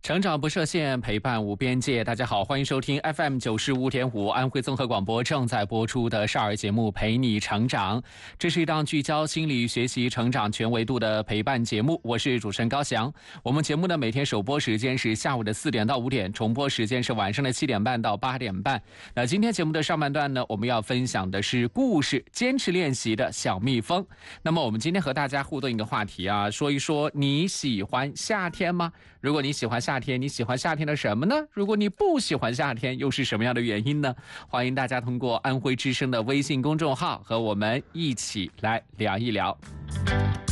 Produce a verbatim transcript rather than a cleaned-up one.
成长不设限，陪伴无边界。大家好，欢迎收听 F M 九十五点五安徽综合广播正在播出的少儿节目《陪你成长》。这是一档聚焦心理学习成长全维度的陪伴节目，我是主持人高翔。我们节目呢每天首播时间是下午的四点到五点，重播时间是晚上的七点半到八点半。那今天节目的上半段呢，我们要分享的是故事坚持练习的小蜜蜂。那么我们今天和大家互动一个话题啊，说一说你喜欢夏天吗？如果你喜欢夏天，你喜欢夏天的什么呢？如果你不喜欢夏天，又是什么样的原因呢？欢迎大家通过安徽之声的微信公众号和我们一起来聊一聊。